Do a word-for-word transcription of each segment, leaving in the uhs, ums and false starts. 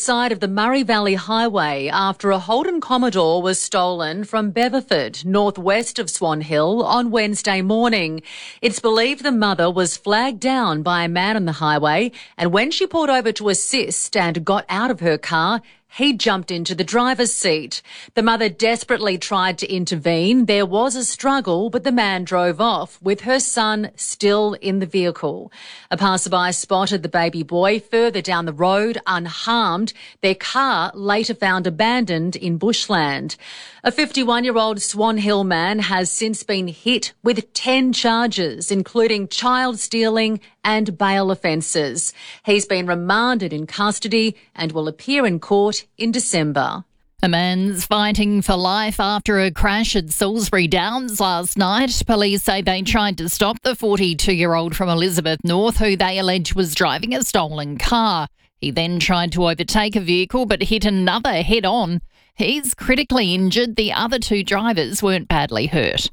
side of the Murray Valley Highway after a Holden Commodore was stolen from Beverford, northwest of Swan Hill, on Wednesday morning. It's believed the mother was flagged down by a man on the highway, and when she pulled over to assist and got out of her car, he jumped into the driver's seat. The mother desperately tried to intervene. There was a struggle, but the man drove off with her son still in the vehicle. A passerby spotted the baby boy further down the road unharmed. Their car later found abandoned in bushland. A fifty-one-year-old Swan Hill man has since been hit with ten charges, including child stealing and bail offences. He's been remanded in custody and will appear in court in December. A man's fighting for life after a crash at Salisbury Downs last night. Police say they tried to stop the forty-two-year-old from Elizabeth North, who they allege was driving a stolen car. He then tried to overtake a vehicle but hit another head-on. He's critically injured. The other two drivers weren't badly hurt.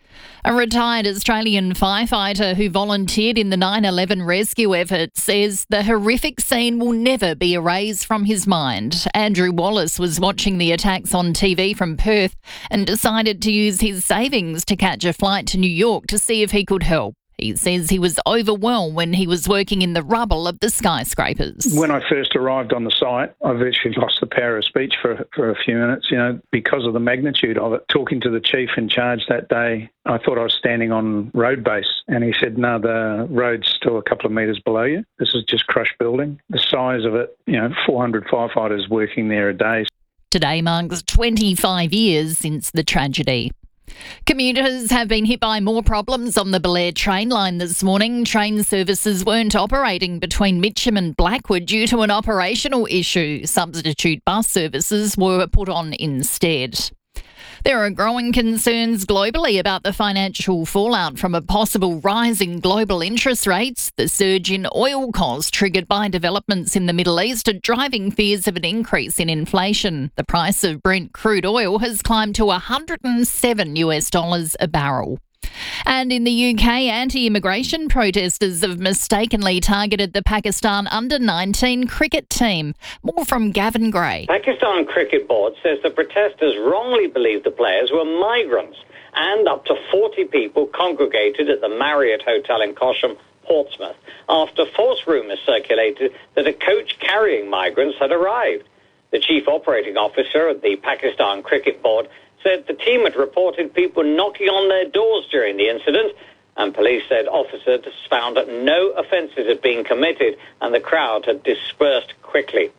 A retired Australian firefighter who volunteered in the nine eleven rescue effort says the horrific scene will never be erased from his mind. Andrew Wallace was watching the attacks on T V from Perth and decided to use his savings to catch a flight to New York to see if he could help. He says he was overwhelmed when he was working in the rubble of the skyscrapers. When I first arrived on the site, I virtually lost the power of speech for, for a few minutes, you know, because of the magnitude of it. Talking to the chief in charge that day, I thought I was standing on road base, and he said, no, the road's still a couple of metres below you. This is just crushed building. The size of it, you know, four hundred firefighters working there a day. Today marks twenty-five years since the tragedy. Commuters have been hit by more problems on the Blair train line this morning. Train services weren't operating between Mitcham and Blackwood due to an operational issue. Substitute bus services were put on instead. There are growing concerns globally about the financial fallout from a possible rise in global interest rates. The surge in oil costs triggered by developments in the Middle East are driving fears of an increase in inflation. The price of Brent crude oil has climbed to one hundred seven US dollars a barrel. And in the U K, anti-immigration protesters have mistakenly targeted the Pakistan under nineteen cricket team. More from Gavin Gray. Pakistan Cricket Board says the protesters wrongly believed the players were migrants, and up to forty people congregated at the Marriott Hotel in Cosham, Portsmouth, after false rumours circulated that a coach carrying migrants had arrived. The chief operating officer of the Pakistan Cricket Board said the team had reported people knocking on their doors during the incident, and police said officers found that no offences had been committed and the crowd had dispersed quickly.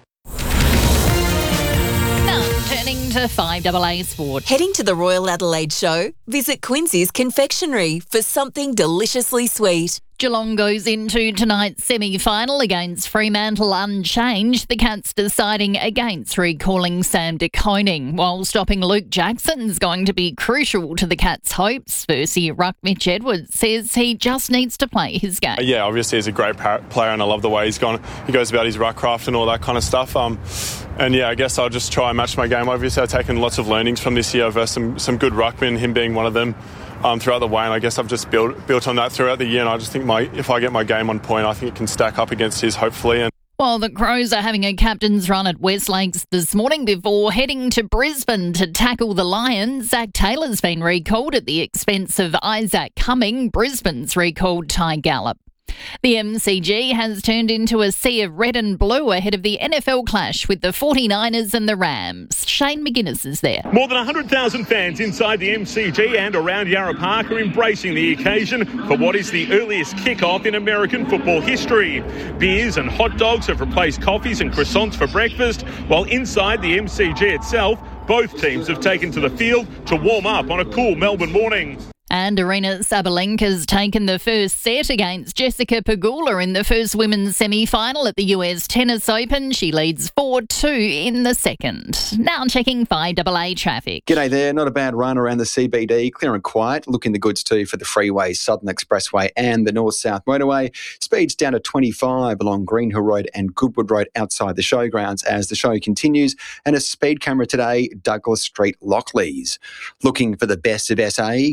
Now turning to five A A Sport. Heading to the Royal Adelaide Show? Visit Quincy's Confectionery for something deliciously sweet. Geelong goes into tonight's semi-final against Fremantle unchanged, the Cats deciding against recalling Sam de Koning, while stopping Luke Jackson's going to be crucial to the Cats' hopes. Versi Ruck Mitch Edwards says he just needs to play his game. Yeah, obviously he's a great player and I love the way he's gone. He goes about his ruck craft and all that kind of stuff. Um, and yeah, I guess I'll just try and match my game. Obviously I've taken lots of learnings from this year versus some, some good ruckmen, him being one of them. Um, throughout the way, and I guess I've just built built on that throughout the year, and I just think my if I get my game on point, I think it can stack up against his, hopefully. And While the Crows are having a captain's run at Westlakes this morning before heading to Brisbane to tackle the Lions, Zach Taylor's been recalled at the expense of Isaac Cumming. Brisbane's recalled Ty Gallop. The M C G has turned into a sea of red and blue ahead of the N F L clash with the forty-niners and the Rams. Shane McGuinness is there. More than one hundred thousand fans inside the M C G and around Yarra Park are embracing the occasion for what is the earliest kickoff in American football history. Beers and hot dogs have replaced coffees and croissants for breakfast, while inside the M C G itself, both teams have taken to the field to warm up on a cool Melbourne morning. And Arina Sabalenka's taken the first set against Jessica Pegula in the first women's semi-final at the U S Tennis Open. She leads four two in the second. Now checking five A A traffic. G'day there. Not a bad run around the C B D. Clear and quiet. Looking the goods too for the freeway, Southern Expressway and the North-South Motorway. Speeds down to twenty-five along Green Hill Road and Goodwood Road outside the showgrounds as the show continues. And a speed camera today, Douglas Street, Lockleys. Looking for the best of S A, great spec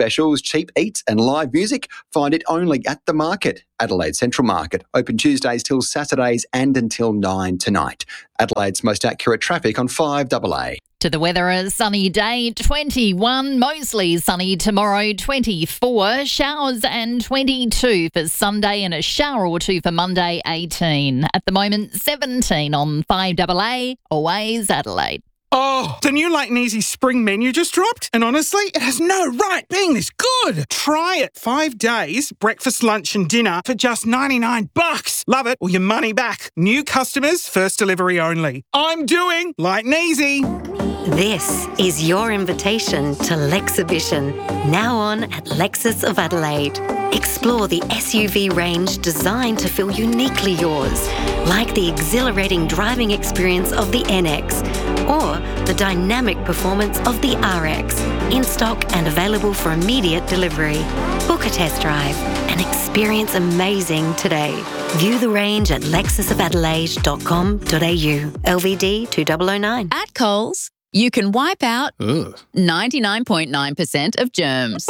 specials, cheap eats and live music? Find it only at The Market, Adelaide Central Market. Open Tuesdays till Saturdays and until nine tonight. Adelaide's most accurate traffic on five A A. To the weather, a sunny day, twenty-one, mostly sunny tomorrow, twenty-four, showers and twenty-two for Sunday and a shower or two for Monday, eighteen. At the moment, seventeen on five A A, always Adelaide. Oh, the new Light and Easy spring menu just dropped, and honestly, it has no right being this good. Try it. Five days, breakfast, lunch and dinner for just ninety-nine bucks. Love it or your money back. New customers, first delivery only. I'm doing Light and Easy. This is your invitation to Lexhibition, now on at Lexus of Adelaide. Explore the S U V range designed to feel uniquely yours, like the exhilarating driving experience of the N X or the dynamic performance of the R X, in stock and available for immediate delivery. Book a test drive and experience amazing today. View the range at lexus of adelaide dot com dot a u. L V D two thousand nine. At Coles, you can wipe out ninety-nine point nine percent of germs.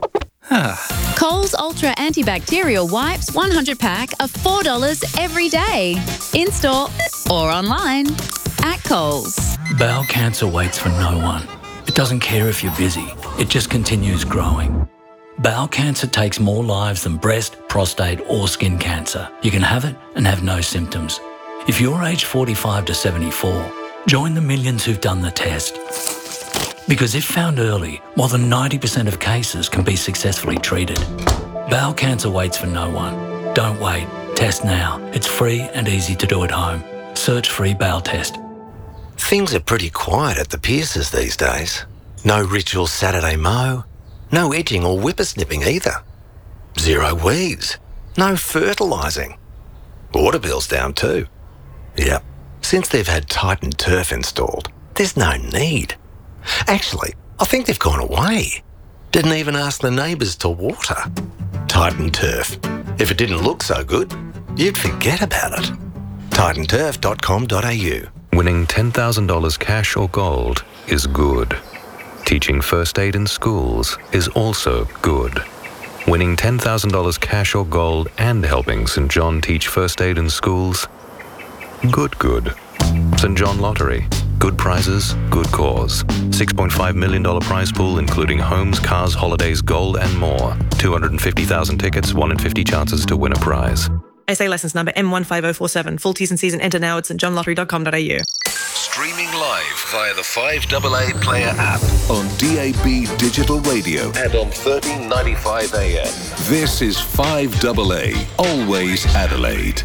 Coles Ultra Antibacterial Wipes one hundred pack are four dollars every day. In store or online at Coles. Bowel cancer waits for no one. It doesn't care if you're busy. It just continues growing. Bowel cancer takes more lives than breast, prostate or skin cancer. You can have it and have no symptoms. If you're aged forty-five to seventy-four, join the millions who've done the test. Because if found early, more than ninety percent of cases can be successfully treated. Bowel cancer waits for no one. Don't wait. Test now. It's free and easy to do at home. Search free bowel test. Things are pretty quiet at the Pierces these days. No ritual Saturday mow. No edging or whippersnipping either. Zero weeds. No fertilising. Water bill's down too. Yep. Since they've had Titan Turf installed, there's no need. Actually, I think they've gone away. Didn't even ask the neighbours to water. Titan Turf. If it didn't look so good, you'd forget about it. titan turf dot com dot a u. Winning ten thousand dollars cash or gold is good. Teaching first aid in schools is also good. Winning ten thousand dollars cash or gold and helping St John teach first aid in schools? Good, good. St John Lottery. Good prizes, good cause. six point five million dollars prize pool including homes, cars, holidays, gold and more. two hundred fifty thousand tickets, one in fifty chances to win a prize. S A licence number M one five oh four seven. Full T's and C's and enter now at st john lottery dot com dot a u. Streaming live via the five A A Player app, on D A B Digital Radio and on thirteen ninety-five A M. This is five A A, always Adelaide.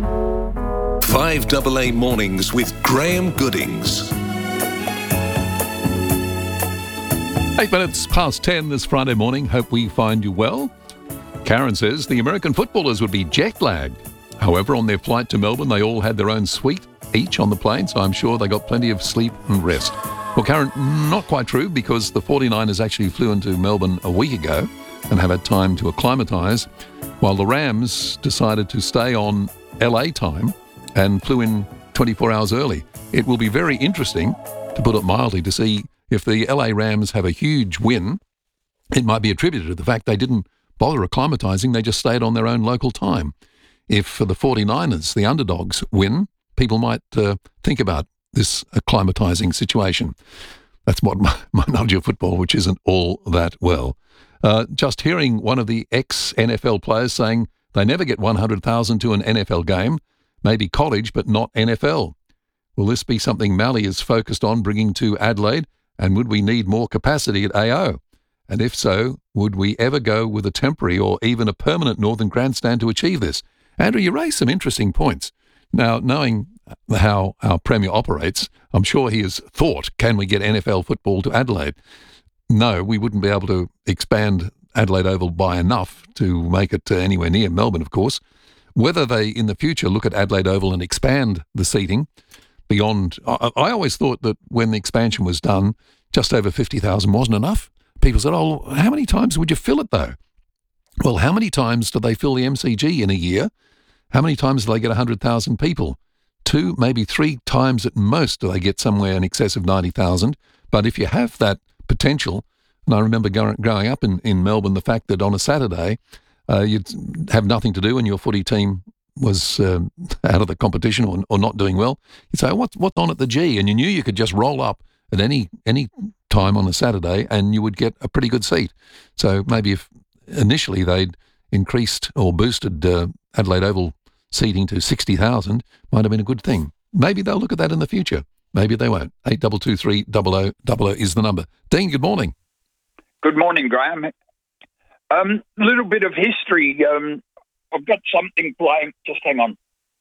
five A A Mornings with Graham Goodings. Eight minutes past ten this Friday morning. Hope we find you well. Karen says the American footballers would be jet-lagged. However, on their flight to Melbourne, they all had their own suite each on the plane, so I'm sure they got plenty of sleep and rest. Well, Karen, not quite true, because the forty-niners actually flew into Melbourne a week ago and have had time to acclimatise, while the Rams decided to stay on L A time and flew in twenty-four hours early. It will be very interesting, to put it mildly, to see if the L A Rams have a huge win. It might be attributed to the fact they didn't bother acclimatising, they just stayed on their own local time. If for the forty-niners, the underdogs, win, people might uh, think about this acclimatising situation. That's what my, my knowledge of football, which isn't all that well. Uh, just hearing one of the ex-N F L players saying they never get one hundred thousand to an N F L game, maybe college but not N F L. Will this be something Mally is focused on bringing to Adelaide, and would we need more capacity at A O? And if so, would we ever go with a temporary or even a permanent Northern Grandstand to achieve this? Andrew, you raised some interesting points. Now, knowing how our Premier operates, I'm sure he has thought, can we get N F L football to Adelaide? No, we wouldn't be able to expand Adelaide Oval by enough to make it anywhere near Melbourne, of course. Whether they, in the future, look at Adelaide Oval and expand the seating beyond... I, I always thought that when the expansion was done, just over fifty thousand wasn't enough. People said, oh, how many times would you fill it, though? Well, how many times do they fill the M C G in a year? How many times do they get one hundred thousand people? Two, maybe three times at most do they get somewhere in excess of ninety thousand. But if you have that potential And I remember going, growing up in, in Melbourne, the fact that on a Saturday uh, you'd have nothing to do and your footy team was um, out of the competition or, or not doing well. You'd say, what's, what's on at the G? And you knew you could just roll up at any any time on a Saturday and you would get a pretty good seat. So maybe if initially they'd increased or boosted uh, Adelaide Oval seating to sixty thousand, might have been a good thing. Maybe they'll look at that in the future. Maybe they won't. eight two two three double oh double oh is the number. Dean, good morning. Good morning, Graham. A um, little bit of history. Um, I've got something playing. Just hang on.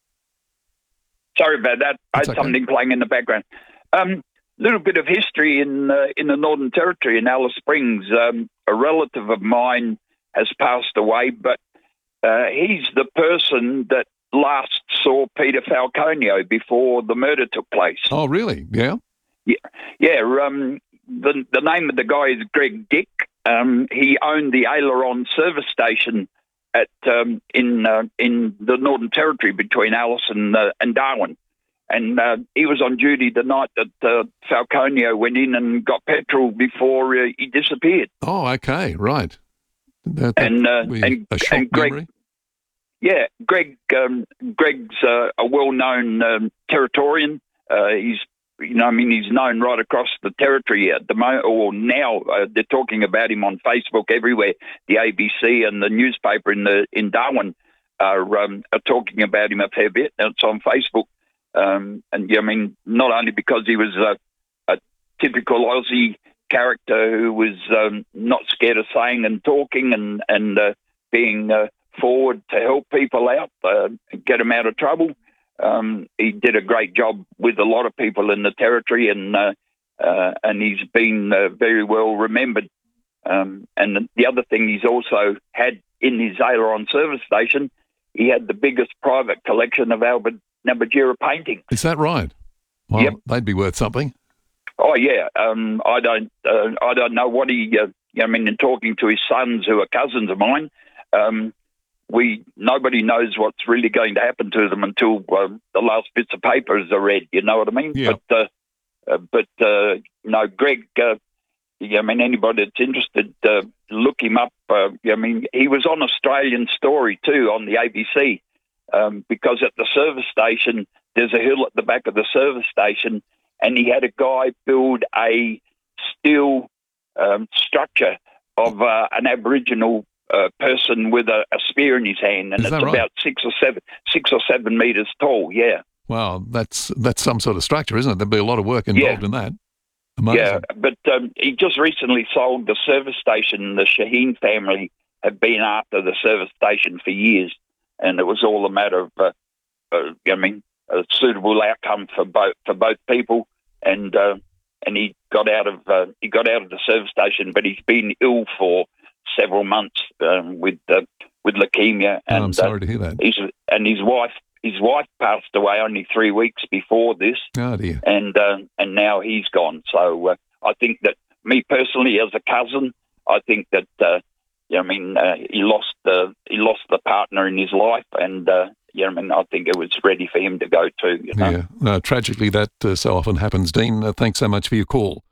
Sorry about that. I had okay. something playing in the background. A um, little bit of history in uh, in the Northern Territory in Alice Springs. Um, a relative of mine has passed away, but uh, he's the person that last saw Peter Falconio before the murder took place. Oh, really? Yeah? Yeah. Yeah. Um, the, the name of the guy is Greg Dick. Um, he owned the Aileron service station at um, in uh, in the Northern Territory between Alice and, uh, and Darwin. And uh, he was on duty the night that uh, Falconio went in and got petrol before uh, he disappeared. Oh, okay, right. That, that and, uh, and, a shock and Greg, memory? Yeah, Greg. Um, Greg's uh, a well-known um, Territorian. Uh, he's, you know, I mean, he's known right across the territory at the moment. Or now uh, they're talking about him on Facebook everywhere. The A B C and the newspaper in the in Darwin are um, are talking about him a fair bit. It's on Facebook, um, and yeah, I mean, not only because he was a, a typical Aussie character who was um, not scared of saying and talking and and uh, being uh, forward to help people out, uh, get them out of trouble. Um, he did a great job with a lot of people in the territory, and uh, uh, and he's been uh, very well remembered. Um, and the other thing he's also had in his Aileron service station, he had the biggest private collection of Albert Nabatjira paintings. Is that right? Well, yep. They'd be worth something. Oh yeah, um, I don't, uh, I don't know what he. Uh, I mean, in talking to his sons, who are cousins of mine, um, we nobody knows what's really going to happen to them until uh, the last bits of papers are read. You know what I mean? Yeah. But, uh, uh, but uh, no, Greg. Uh, yeah, I mean, anybody that's interested, uh, look him up. Uh, I mean, he was on Australian Story too on the A B C, um, because at the service station there's a hill at the back of the service station. And he had a guy build a steel um, structure of uh, an Aboriginal uh, person with a, a spear in his hand, and Is it's that right? about six or seven, six or seven meters tall. Yeah. Wow, that's that's some sort of structure, isn't it? There'd be a lot of work involved yeah. in that. Amazing. Yeah, but um, he just recently sold the service station. The Shaheen family have been after the service station for years, and it was all a matter of, uh, uh, I mean, a suitable outcome for both for both people. And uh, and he got out of uh, he got out of the service station, but he's been ill for several months um, with uh, with leukemia. And oh, I'm sorry uh, to hear that. He's, and his wife his wife passed away only three weeks before this. Oh dear. And uh, and now he's gone. So uh, I think that me personally, as a cousin, I think that uh, yeah, I mean uh, he lost the he lost the partner in his life, and. Uh, Yeah, I mean, I think it was ready for him to go too. You know? Yeah, no, tragically that uh, so often happens. Dean, uh, thanks so much for your call.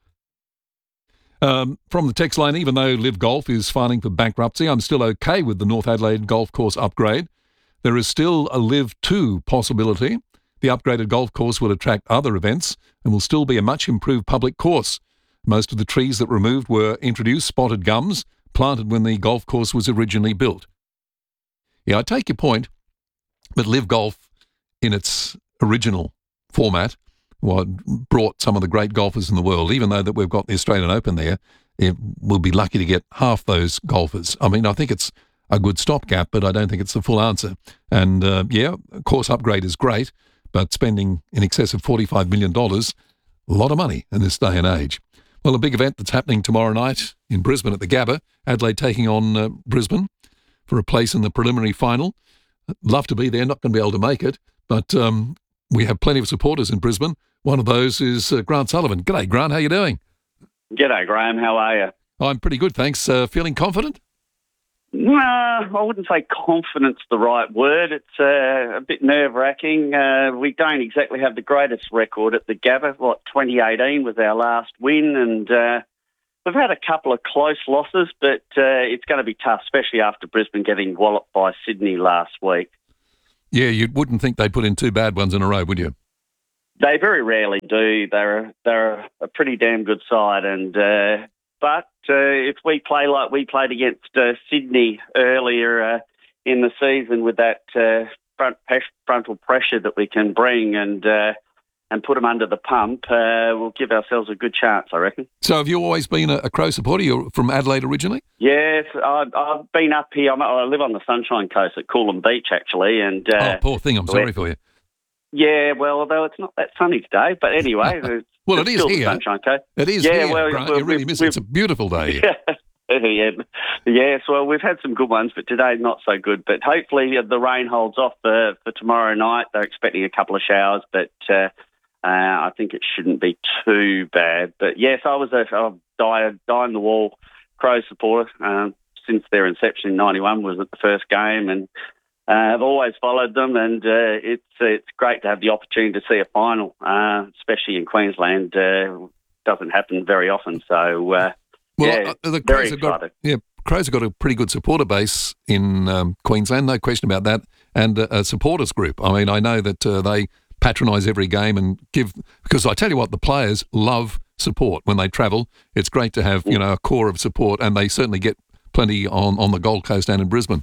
Um, from the text line, even though Live Golf is filing for bankruptcy, I'm still okay with the North Adelaide golf course upgrade. There is still a Live two possibility. The upgraded golf course will attract other events and will still be a much improved public course. Most of the trees that were removed were introduced spotted gums, planted when the golf course was originally built. Yeah, I take your point. But Live Golf, in its original format, well, brought some of the great golfers in the world. Even though that we've got the Australian Open there, it, we'll be lucky to get half those golfers. I mean, I think it's a good stopgap, but I don't think it's the full answer. And, uh, yeah, course upgrade is great, but spending in excess of forty-five million dollars, a lot of money in this day and age. Well, a big event that's happening tomorrow night in Brisbane at the Gabba, Adelaide taking on uh, Brisbane for a place in the preliminary final. Love to be there, not going to be able to make it, but um, we have plenty of supporters in Brisbane. One of those is uh, Grant Sullivan. G'day, Grant. How you doing? G'day, Graham. How are you? I'm pretty good, thanks. Uh, feeling confident? No, I wouldn't say confident's the right word. It's uh, a bit nerve-wracking. Uh, we don't exactly have the greatest record at the Gabba. What, twenty eighteen was our last win, and uh, we've had a couple of close losses, but uh, it's going to be tough, especially after Brisbane getting walloped by Sydney last week. Yeah, you wouldn't think they'd put in two bad ones in a row, would you? They very rarely do. They're they're a pretty damn good side, and uh, but uh, if we play like we played against uh, Sydney earlier uh, in the season with that uh, front frontal pressure that we can bring and uh, and put them under the pump, uh, we'll give ourselves a good chance, I reckon. So have you always been a, a Crow supporter? You're from Adelaide originally? Yes, I've, I've been up here. I'm, I live on the Sunshine Coast at Coolum Beach, actually. And uh, oh, poor thing. I'm sorry for you. Yeah, well, although it's not that sunny today, but anyway. It's, well, it's it is here. The Sunshine Coast. It is yeah, here, well, Grant. well, You really miss it. It's a beautiful day here. yeah, yes, well, we've had some good ones, but today not so good. But hopefully the rain holds off for, for tomorrow night. They're expecting a couple of showers, but uh, uh, I think it shouldn't be too bad. But yes, I was a, a die, die in the wall Crow supporter um, since their inception in ninety-one. Was at the first game, and uh, I've always followed them. And uh, it's it's great to have the opportunity to see a final, uh, especially in Queensland. Uh, doesn't happen very often, so. Uh, Well, yeah, uh, the very Crows have got excited. yeah, Crows have got a pretty good supporter base in um, Queensland, no question about that, and a, a supporters group. I mean, I know that uh, they patronise every game and give because I tell you what, the players love support when they travel. It's great to have you know a core of support, and they certainly get plenty on, on the Gold Coast and in Brisbane.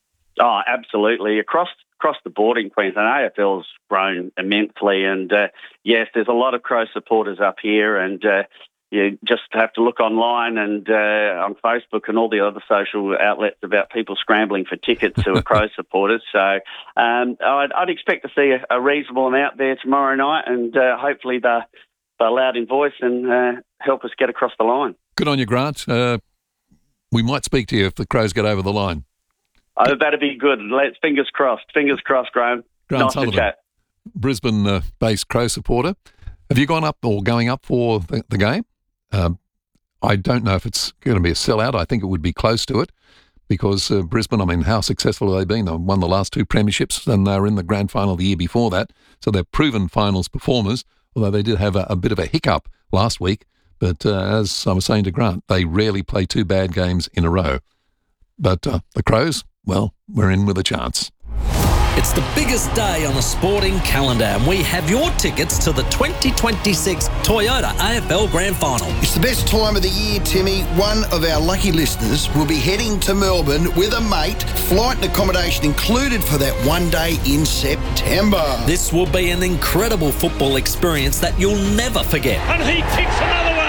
Oh, absolutely. Across across the board in Queensland, A F L's grown immensely, and uh, yes, there's a lot of Crow supporters up here, and. Uh, You just have to look online and uh, on Facebook and all the other social outlets about people scrambling for tickets who are Crow supporters. So um, I'd, I'd expect to see a, a reasonable amount there tomorrow night, and uh, hopefully they're, they're loud in voice and uh, help us get across the line. Good on you, Grant. Uh, we might speak to you if the Crows get over the line. Oh, that'd be good. Let's fingers crossed. Fingers crossed, Graham. Grant nice Sullivan, to chat. Brisbane-based uh, Crow supporter. Have you gone up or going up for the, the game? Um, I don't know if it's going to be a sellout. I think it would be close to it because uh, Brisbane, I mean, how successful have they been? They won the last two premierships and they were in the grand final the year before that. So they're proven finals performers, although they did have a, a bit of a hiccup last week. But uh, as I was saying to Grant, they rarely play two bad games in a row. But uh, the Crows, well, we're in with a chance. It's the biggest day on the sporting calendar, and we have your tickets to the twenty twenty-six Toyota A F L Grand Final. It's the best time of the year, Timmy. One of our lucky listeners will be heading to Melbourne with a mate, flight and accommodation included for that one day in September. This will be an incredible football experience that you'll never forget. And he kicks another one.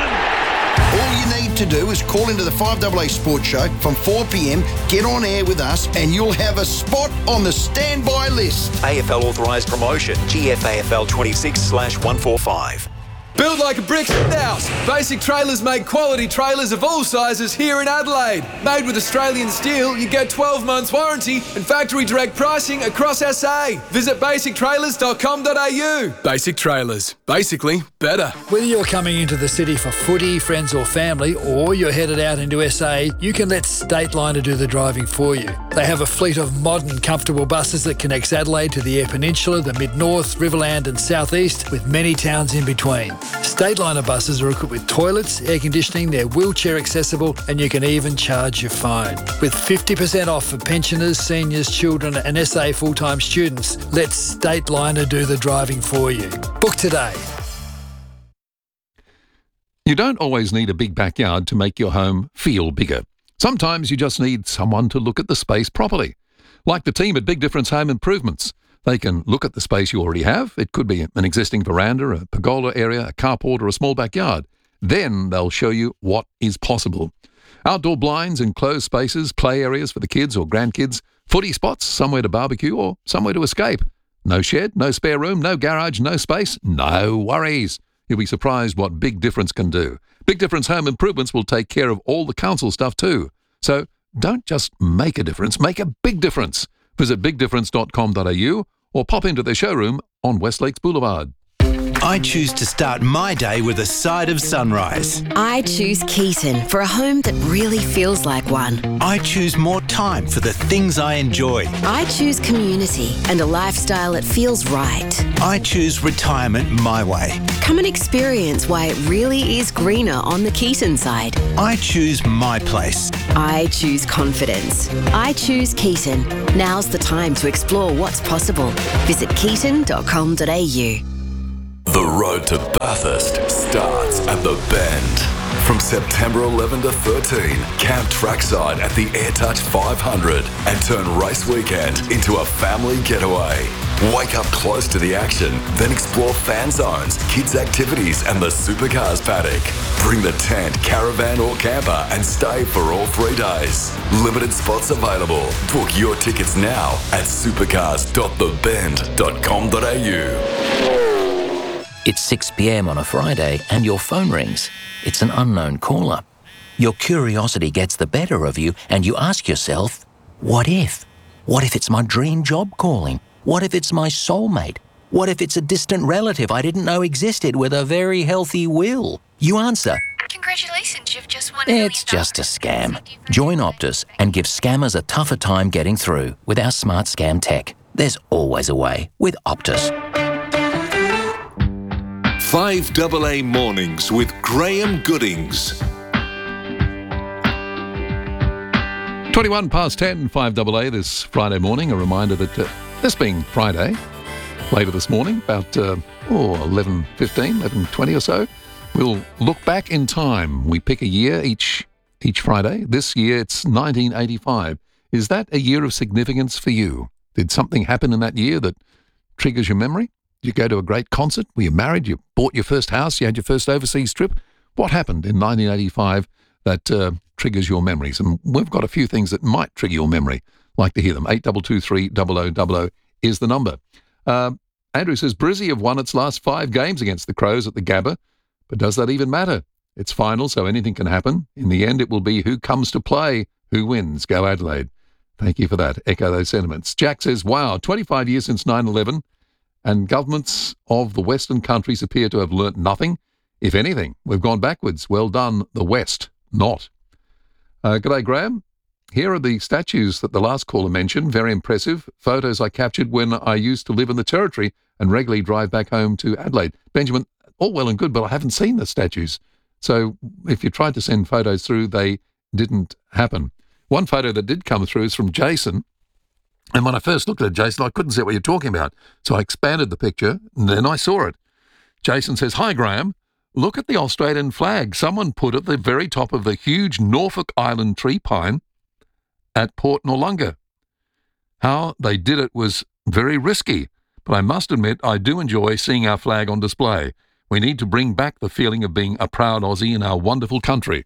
All you need to do is call into the five A A Sports Show from four p.m, get on air with us, and you'll have a spot on the standby list. A F L authorised promotion, G F A F L twenty-six slash one forty-five. Build like a brick house. Basic Trailers make quality trailers of all sizes here in Adelaide. Made with Australian steel, you get twelve months warranty and factory direct pricing across S A. Visit basic trailers dot com dot a u. Basic Trailers. Basically, better. Whether you're coming into the city for footy, friends or family, or you're headed out into S A, you can let Stateliner do the driving for you. They have a fleet of modern, comfortable buses that connects Adelaide to the Eyre Peninsula, the Mid-North, Riverland and South East, with many towns in between. Stateliner buses are equipped with toilets, air conditioning, they're wheelchair accessible, and you can even charge your phone. With fifty percent off for pensioners, seniors, children and S A full-time students, let Stateliner do the driving for you. Book today. You don't always need a big backyard to make your home feel bigger. Sometimes you just need someone to look at the space properly. Like the team at Big Difference Home Improvements. They can look at the space you already have. It could be an existing veranda, a pergola area, a carport or a small backyard. Then they'll show you what is possible. Outdoor blinds, enclosed spaces, play areas for the kids or grandkids, footy spots, somewhere to barbecue or somewhere to escape. No shed, no spare room, no garage, no space, no worries. You'll be surprised what Big Difference can do. Big Difference Home Improvements will take care of all the council stuff too. So don't just make a difference, make a big difference. Visit big difference dot com dot a u or pop into their showroom on West Lakes Boulevard. I choose to start my day with a side of sunrise. I choose Keaton for a home that really feels like one. I choose more time for the things I enjoy. I choose community and a lifestyle that feels right. I choose retirement my way. Come and experience why it really is greener on the Keaton side. I choose my place. I choose confidence. I choose Keaton. Now's the time to explore what's possible. Visit keaton dot com dot a u. The road to Bathurst starts at the Bend. From September eleventh to thirteenth, camp trackside at the AirTouch five hundred and turn race weekend into a family getaway. Wake up close to the action, then explore fan zones, kids' activities and the supercars paddock. Bring the tent, caravan or camper and stay for all three days. Limited spots available. Book your tickets now at supercars dot the bend dot com dot a u. It's six p.m. on a Friday and your phone rings. It's an unknown caller. Your curiosity gets the better of you and you ask yourself, what if? What if it's my dream job calling? What if it's my soulmate? What if it's a distant relative I didn't know existed with a very healthy will? You answer, Congratulations, you've just won. it's just a scam. Join Optus and give scammers a tougher time getting through with our smart scam tech. There's always a way with Optus. five double A Mornings with Graham Goodings. twenty-one past ten, five double A this Friday morning. A reminder that uh, this being Friday, later this morning, about uh, oh, eleven fifteen, eleven twenty or so, we'll look back in time. We pick a year each each Friday. This year it's nineteen eighty-five. Is that a year of significance for you? Did something happen in that year that triggers your memory? Did you go to a great concert? Were you married? You bought your first house? You had your first overseas trip? What happened in nineteen eighty-five that uh, triggers your memories? And we've got a few things that might trigger your memory. Like to hear them. eight two two three zero zero zero zero is the number. Uh, Andrew says, Brizzy have won its last five games against the Crows at the Gabba. But does that even matter? It's final, so anything can happen. In the end, it will be who comes to play, who wins. Go Adelaide. Thank you for that. Echo those sentiments. Jack says, wow, twenty-five years since nine eleven. And governments of the Western countries appear to have learnt nothing. If anything, we've gone backwards. Well done, the West. Not. Uh, G'day, Graham. Here are the statues that the last caller mentioned. Very impressive. Photos I captured when I used to live in the Territory and regularly drive back home to Adelaide. Benjamin, all well and good, but I haven't seen the statues. So if you tried to send photos through, they didn't happen. One photo that did come through is from Jason. And when I first looked at it, Jason, I couldn't see what you're talking about. So I expanded the picture and then I saw it. Jason says, hi, Graham. Look at the Australian flag. Someone put at the very top of the huge Norfolk Island tree pine at Port Noarlunga. How they did it was very risky, but I must admit I do enjoy seeing our flag on display. We need to bring back the feeling of being a proud Aussie in our wonderful country.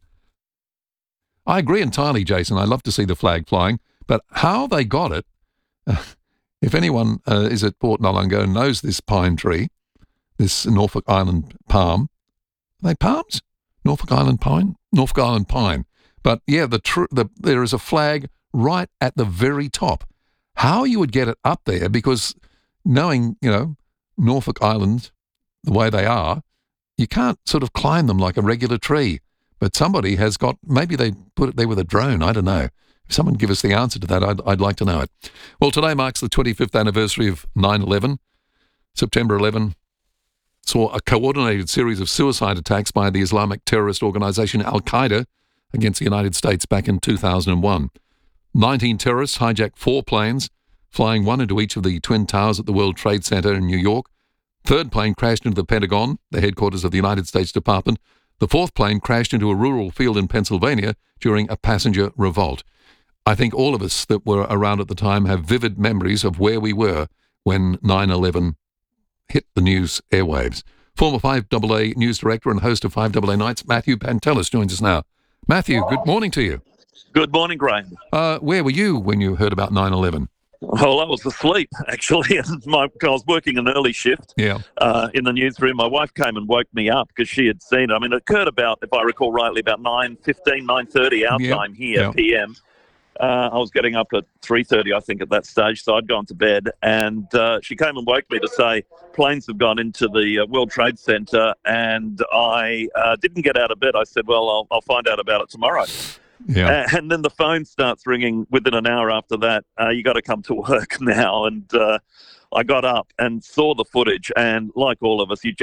I agree entirely, Jason. I love to see the flag flying, but how they got it, uh, if anyone uh, is at Port Noarlunga and knows this pine tree, this Norfolk Island palm, are they palms? Norfolk Island pine? Norfolk Island pine. But yeah, the, tr- the there is a flag right at the very top. How you would get it up there, because knowing, you know, Norfolk Island, the way they are, you can't sort of climb them like a regular tree. But somebody has got, maybe they put it there with a drone, I don't know. If someone give us the answer to that, I'd, I'd like to know it. Well, today marks the twenty-fifth anniversary of nine eleven. September eleventh saw a coordinated series of suicide attacks by the Islamic terrorist organisation Al-Qaeda against the United States back in two thousand one. nineteen terrorists hijacked four planes, flying one into each of the Twin Towers at the World Trade Center in New York. Third plane crashed into the Pentagon, the headquarters of the United States Department. The fourth plane crashed into a rural field in Pennsylvania during a passenger revolt. I think all of us that were around at the time have vivid memories of where we were when nine eleven hit the news airwaves. Former five double A news director and host of five double A Nights, Matthew Pantelis, joins us now. Matthew, good morning to you. Good morning, Graham. Uh, where were you when you heard about nine eleven? Well, I was asleep, actually. My, I was working an early shift yeah. uh, in the newsroom. My wife came and woke me up because she had seen it. I mean, it occurred about, if I recall rightly, about nine fifteen, nine thirty our yeah. time here, yeah. P M. Uh, I was getting up at three thirty, I think, at that stage, so I'd gone to bed. And uh, she came and woke me to say planes have gone into the uh, World Trade Center, and I uh, didn't get out of bed. I said, well, I'll, I'll find out about it tomorrow. Yeah. Uh, and then the phone starts ringing within an hour after that. Uh, you got to come to work now. And uh, I got up and saw the footage. And like all of us, you just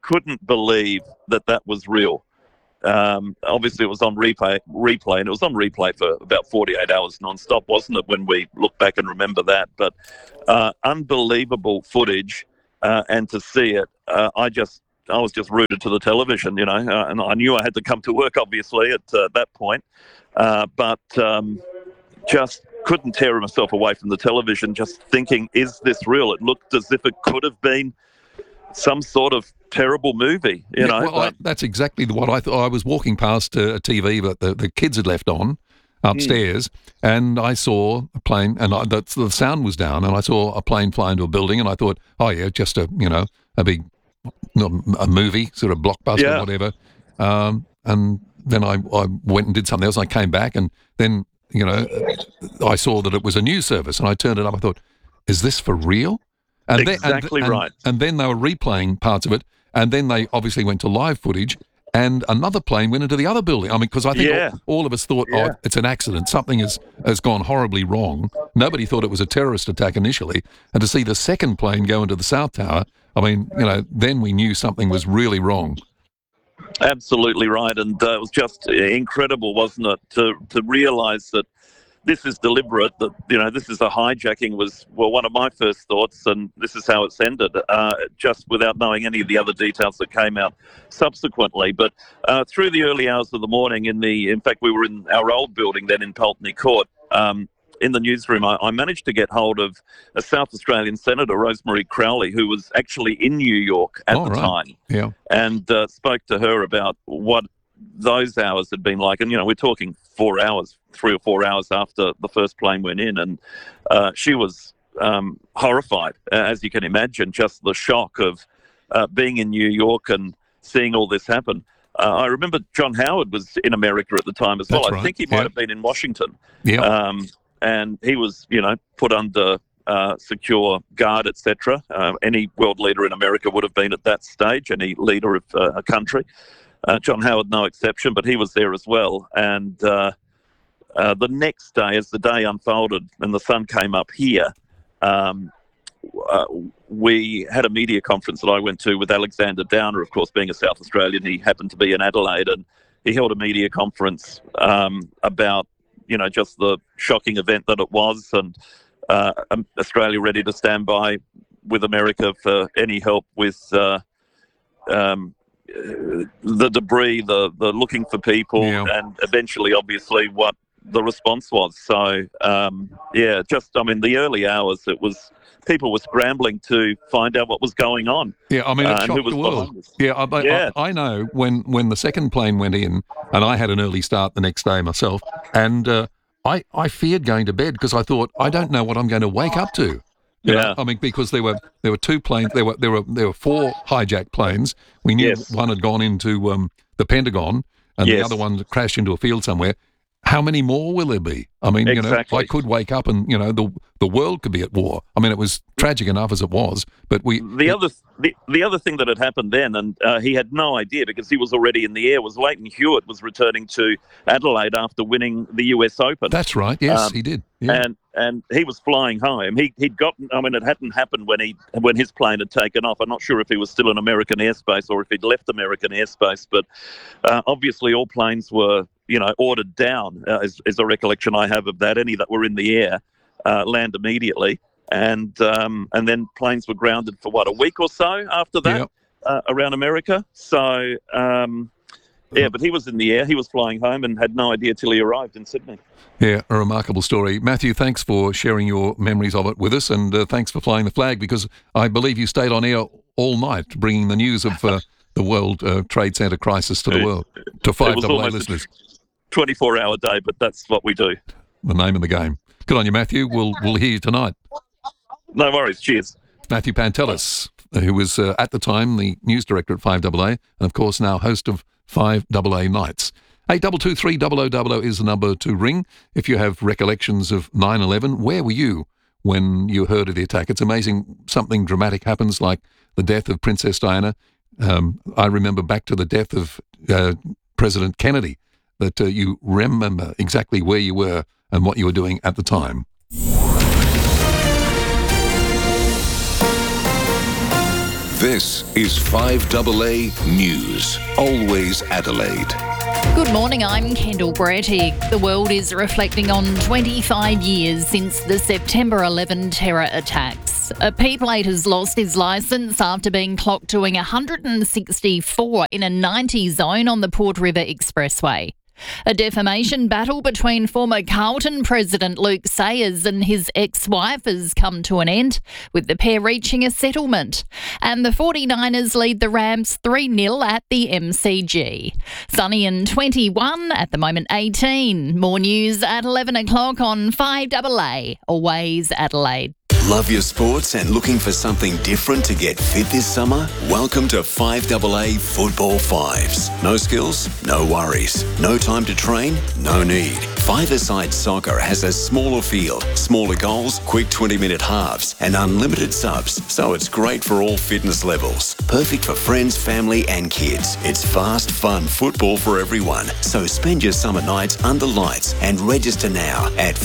couldn't believe that that was real. Um, obviously, it was on replay, replay, and it was on replay for about forty-eight hours non-stop, wasn't it, when we look back and remember that? But uh, unbelievable footage, uh, and to see it, uh, I just, I was just rooted to the television, you know, uh, and I knew I had to come to work, obviously, at uh, that point, uh, but um, just couldn't tear myself away from the television, just thinking, is this real? It looked as if it could have been some sort of terrible movie, you yeah, know. Well, but, I, that's exactly what I thought. I was walking past a, a T V that the, the kids had left on upstairs, mm. and I saw a plane, and I, the, the sound was down, and I saw a plane fly into a building, and I thought, oh yeah, just a, you know, a big, a movie, sort of blockbuster, yeah. whatever. Um, and then I, I went and did something else, and I came back, and then, you know, I saw that it was a news service, and I turned it up. I thought, is this for real? And exactly then, and, right. And, and then they were replaying parts of it, and then they obviously went to live footage, and another plane went into the other building. I mean, because I think yeah. all, all of us thought, yeah. oh, it's an accident. Something has, has gone horribly wrong. Nobody thought it was a terrorist attack initially. And to see the second plane go into the South Tower, I mean, you know, then we knew something was really wrong. Absolutely right. And uh, it was just incredible, wasn't it, to, to realise that this is deliberate, that, you know, this is a hijacking was, well, one of my first thoughts, and this is how it's ended, uh, just without knowing any of the other details that came out subsequently. But uh, through the early hours of the morning, in the, in fact, we were in our old building then in Pulteney Court, um, in the newsroom, I, I managed to get hold of a South Australian Senator, Rosemary Crowley, who was actually in New York at oh, the right. time, yeah. and uh, spoke to her about what those hours had been like. And, you know, we're talking four hours, three or four hours after the first plane went in. And uh, she was um, horrified, as you can imagine, just the shock of uh, being in New York and seeing all this happen. Uh, I remember John Howard was in America at the time as well. That's I right. think he might yeah. have been in Washington. Yeah. Um, and he was, you know, put under uh, secure guard, et cetera. Uh, any world leader in America would have been at that stage, any leader of uh, a country. Uh, John Howard, no exception, but he was there as well. And uh, uh, the next day, as the day unfolded and the sun came up here, um, uh, we had a media conference that I went to with Alexander Downer, of course, being a South Australian. He happened to be in Adelaide, and he held a media conference um, about, you know, just the shocking event that it was, and uh, Australia ready to stand by with America for any help with uh, um, the debris, the, the looking for people, yeah. and eventually, obviously, what the response was. So, um, yeah, just, I mean, the early hours, it was, people were scrambling to find out what was going on. Yeah, I mean, it uh, shocked and who was the world. behind us. Yeah, I, yeah. I, I know when, when the second plane went in, and I had an early start the next day myself, and uh, I, I feared going to bed because I thought, I don't know what I'm going to wake up to. You yeah, know? I mean, because there were there were two planes, there were there were there were four hijacked planes. We knew yes. one had gone into um, the Pentagon, and yes. the other one crashed into a field somewhere. How many more will there be? I mean, exactly. you know, I could wake up and, you know, the the world could be at war. I mean, it was tragic enough as it was, but we... The other the, the other thing that had happened then, and uh, he had no idea because he was already in the air, was Leighton Hewitt was returning to Adelaide after winning the U S Open. That's right, yes, um, he did. Yeah. And and he was flying home. He, he'd gotten, I mean, it hadn't happened when he when his plane had taken off. I'm not sure if he was still in American airspace or if he'd left American airspace, but uh, obviously all planes were, you know, ordered down, uh, is, is a recollection I have of that. Any that were in the air uh, land immediately. And um, and then planes were grounded for, what, a week or so after that yep. uh, around America. So, um, yeah, but he was in the air. He was flying home and had no idea till he arrived in Sydney. Yeah, a remarkable story. Matthew, thanks for sharing your memories of it with us, and uh, thanks for flying the flag, because I believe you stayed on air all night bringing the news of uh, the World uh, Trade Center crisis to the world, to five double A listeners. twenty-four hour day, but that's what we do. The name of the game. Good on you, Matthew. We'll we'll hear you tonight. No worries. Cheers. Matthew Pantelis, who was uh, at the time the news director at five double A, and of course now host of five double A Nights. eight two two three double oh double oh is the number to ring if you have recollections of nine eleven. Where were you when you heard of the attack? It's amazing something dramatic happens, like the death of Princess Diana. Um, I remember back to the death of uh, President Kennedy, that uh, you remember exactly where you were and what you were doing at the time. This is five A A News. Always Adelaide. Good morning, I'm Kendall Brattick. The world is reflecting on twenty-five years since the September eleventh terror attacks. A P-plate has lost his licence after being clocked doing one hundred sixty-four in a ninety zone on the Port River Expressway. A defamation battle between former Carlton president Luke Sayers and his ex-wife has come to an end, with the pair reaching a settlement. And the forty-niners lead the Rams three nil at the M C G. Sunny and twenty-one, at the moment eighteen. More news at eleven o'clock on five A A, Always Adelaide. Love your sports and looking for something different to get fit this summer? Welcome to five A A Football Fives. No skills? No worries. No time to train? No need. Five-a-side soccer has a smaller field, smaller goals, quick twenty-minute halves and unlimited subs, so it's great for all fitness levels. Perfect for friends, family and kids. It's fast, fun football for everyone. So spend your summer nights under lights and register now at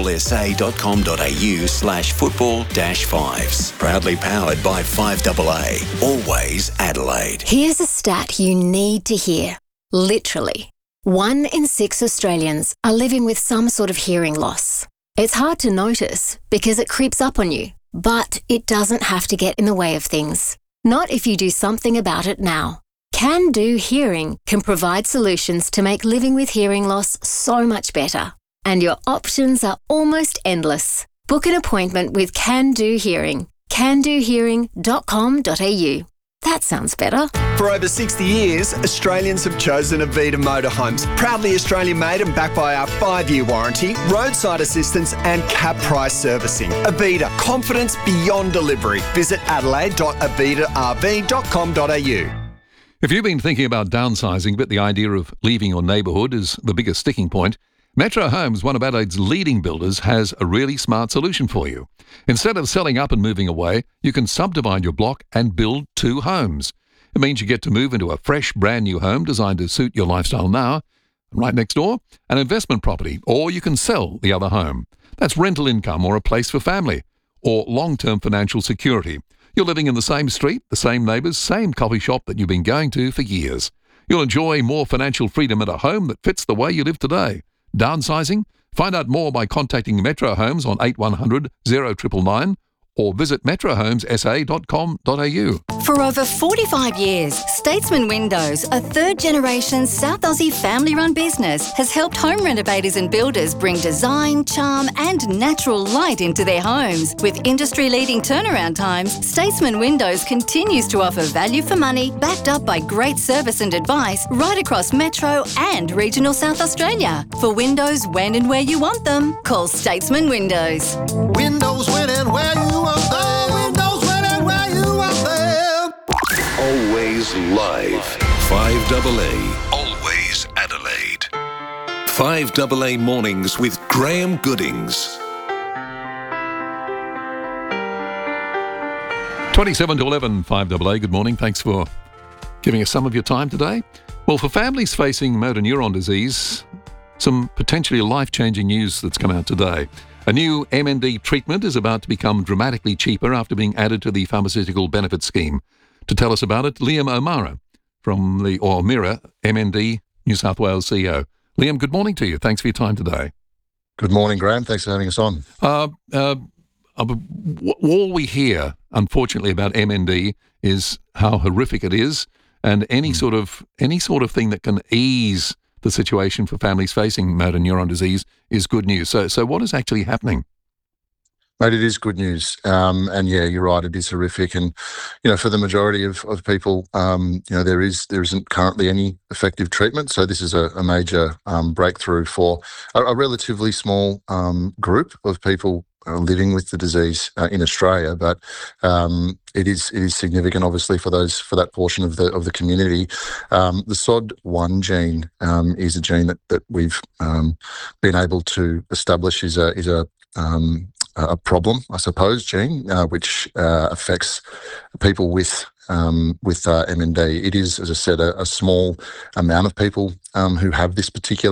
footballsa.com.au slash football dash fives. Proudly powered by five A A. Always Adelaide. Here's a stat you need to hear. Literally. One in six Australians are living with some sort of hearing loss. It's hard to notice because it creeps up on you, but it doesn't have to get in the way of things. Not if you do something about it now. Can Do Hearing can provide solutions to make living with hearing loss so much better. And your options are almost endless. Book an appointment with Can Do Hearing. can do hearing dot com dot a u. That sounds better. For over sixty years, Australians have chosen Avita Motorhomes. Proudly Australian made and backed by our five-year warranty, roadside assistance and cap price servicing. Avita, confidence beyond delivery. Visit adelaide dot avita r v dot com dot a u. If you've been thinking about downsizing, but the idea of leaving your neighbourhood is the biggest sticking point, Metro Homes, one of Adelaide's leading builders, has a really smart solution for you. Instead of selling up and moving away, you can subdivide your block and build two homes. It means you get to move into a fresh, brand new home designed to suit your lifestyle now. Right next door, an investment property, or you can sell the other home. That's rental income or a place for family, or long-term financial security. You're living in the same street, the same neighbours, same coffee shop that you've been going to for years. You'll enjoy more financial freedom at a home that fits the way you live today. Downsizing? Find out more by contacting Metro Homes on eight one hundred, oh nine nine nine or visit metro homes s a dot com dot a u. For over forty-five years, Statesman Windows, a third-generation South Aussie family-run business, has helped home renovators and builders bring design, charm and natural light into their homes. With industry-leading turnaround times, Statesman Windows continues to offer value for money, backed up by great service and advice right across Metro and regional South Australia. For windows when and where you want them, call Statesman Windows. Windows when and where you want them. Windows when and where you want them. Always live. five A A. Always Adelaide. five A A Mornings with Graham Goodings. twenty-seven to eleven, five A A. Good morning. Thanks for giving us some of your time today. Well, for families facing motor neuron disease, some potentially life-changing news that's come out today. A new M N D treatment is about to become dramatically cheaper after being added to the pharmaceutical benefit scheme. To tell us about it, Liam O'Mara from the, or Mira, M N D New South Wales C E O. Liam, good morning to you. Thanks for your time today. Good morning, Graham. Thanks for having us on. Uh, uh, all we hear, unfortunately, about M N D is how horrific it is, and any mm. sort of any sort of thing that can ease the situation for families facing motor neuron disease is good news. So, so what is actually happening? Mate, it is good news. Um, and yeah, you're right, it is horrific. And, you know, for the majority of, of people, um, you know, there is, there isn't currently any effective treatment. So this is a, a major um, breakthrough for a, a relatively small um, group of people uh, living with the disease uh, in Australia. But um, it is it is significant, obviously, for those for that portion of the of the community. Um, the S O D one gene um, is a gene that that we've um, been able to establish is a is a um, a problem, I suppose, gene, uh, which uh, affects people with um, with uh, M N D. It is, as I said, a, a small amount of people um, who have this particular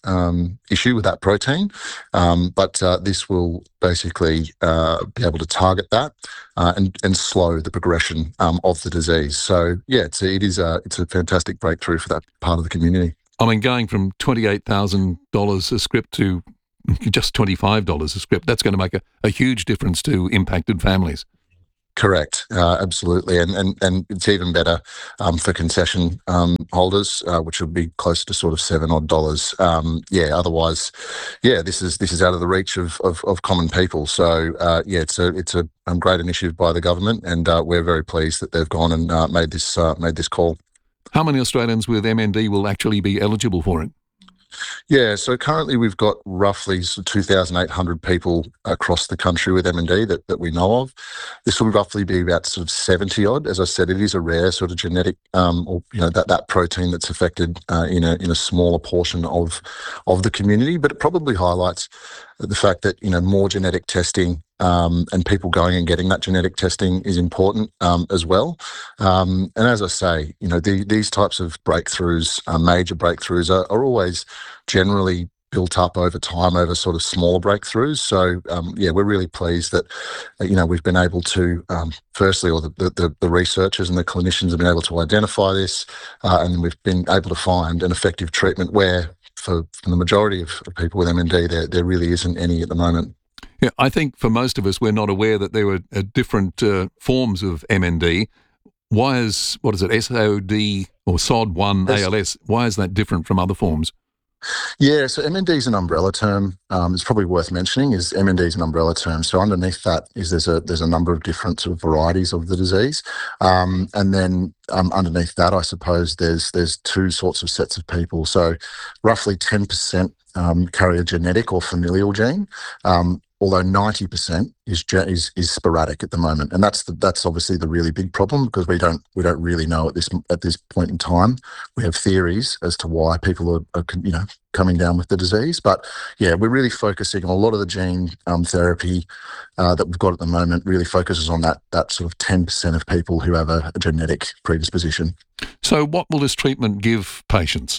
um, issue with that protein, um, but uh, this will basically uh, be able to target that uh, and and slow the progression um, of the disease. So yeah, it's a, it is a it's a fantastic breakthrough for that part of the community. I mean, going from twenty-eight thousand dollars a script to just twenty-five dollars a script, that's going to make a, a huge difference to impacted families. Correct, uh, absolutely, and and and it's even better um, for concession um, holders, uh, which will be closer to sort of seven odd dollars. Um, yeah, otherwise, yeah, this is this is out of the reach of of, of common people. So uh, yeah, it's a it's a um, great initiative by the government, and uh, we're very pleased that they've gone and uh, made this uh, made this call. How many Australians with M N D will actually be eligible for it? Yeah, so currently we've got roughly two thousand eight hundred people across the country with M N D that, that we know of. This will roughly be about sort of seventy odd. As I said, it is a rare sort of genetic, um, or you know, that, that protein that's affected uh, in a in a smaller portion of of the community. But it probably highlights the fact that you know more genetic testing um, and people going and getting that genetic testing is important um, as well. Um, and as I say, you know, the, these types of breakthroughs, uh, major breakthroughs, are, are always generally built up over time over sort of smaller breakthroughs. So um, yeah, we're really pleased that uh, you know we've been able to um, firstly, or the, the the researchers and the clinicians have been able to identify this, uh, and we've been able to find an effective treatment where for, for the majority of people with M N D there there really isn't any at the moment. Yeah, I think for most of us, we're not aware that there were uh, different uh, forms of M N D. Why is, what is it, S O D or S O D one A L S, why is that different from other forms? Yeah, so M N D is an umbrella term. Um, it's probably worth mentioning is M N D is an umbrella term. So underneath that is there's a there's a number of different sort of varieties of the disease, um, and then um, underneath that, I suppose there's there's two sorts of sets of people. So roughly ten percent um, carry a genetic or familial gene. Um, although ninety percent is, is is sporadic at the moment, and that's the, that's obviously the really big problem because we don't we don't really know at this at this point in time. We have theories as to why people are, are you know coming down with the disease, but yeah, we're really focusing on a lot of the gene um, therapy uh, that we've got at the moment. Really focuses on that that sort of ten percent of people who have a, a genetic predisposition. So, what will this treatment give patients?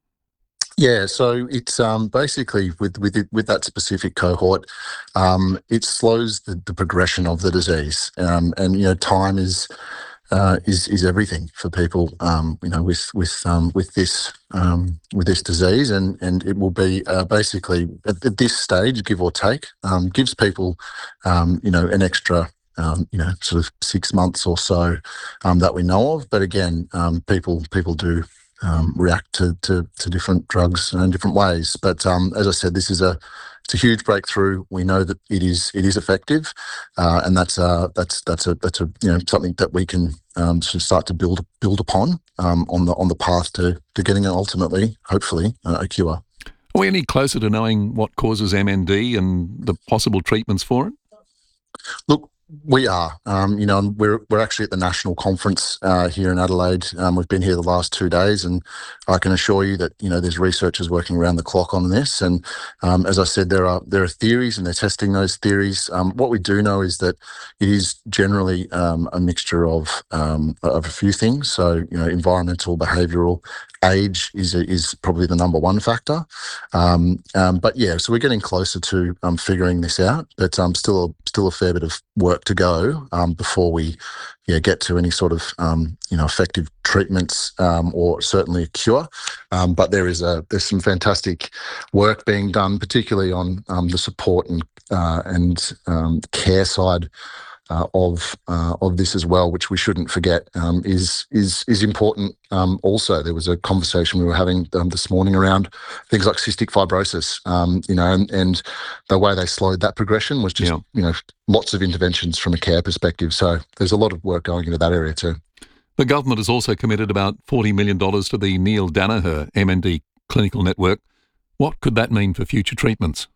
Yeah, so it's um, basically with with it, with that specific cohort, um, it slows the, the progression of the disease, um, and you know time is uh, is is everything for people, um, you know, with with um, with this um, with this disease, and and it will be uh, basically at, at this stage, give or take, um, gives people, um, you know, an extra. Um, you know, sort of six months or so um, that we know of, but again, um, people people do. Um, react to, to, to different drugs in different ways. But um, as I said, this is a it's a huge breakthrough. We know that it is it is effective, uh, and that's uh, that's that's a that's a you know something that we can um, sort of start to build build upon um, on the on the path to to getting ultimately, hopefully, uh, a cure. Are we any closer to knowing what causes M N D and the possible treatments for it? Look. We are, um, you know, and we're we're actually at the national conference uh, here in Adelaide. Um, we've been here the last two days, and I can assure you that you know there's researchers working around the clock on this. And um, as I said, there are there are theories, and they're testing those theories. Um, what we do know is that it is generally um, a mixture of um, of a few things. So you know, environmental, behavioural, age is is probably the number one factor. Um, um, but yeah, so we're getting closer to um, figuring this out, but um, still still a fair bit of work to go um, before we yeah, get to any sort of um, you know effective treatments um, or certainly a cure. Um, but there is a there's some fantastic work being done, particularly on um, the support and uh, and um, care side uh, of uh, of this as well, which we shouldn't forget um, is is is important. Um, also, there was a conversation we were having um, this morning around things like cystic fibrosis. Um, you know, and, and the way they slowed that progression was just yeah. you know lots of interventions from a care perspective. So there's a lot of work going into that area too. The government has also committed about forty million dollars to the Neil Danaher M N D clinical network. What could that mean for future treatments?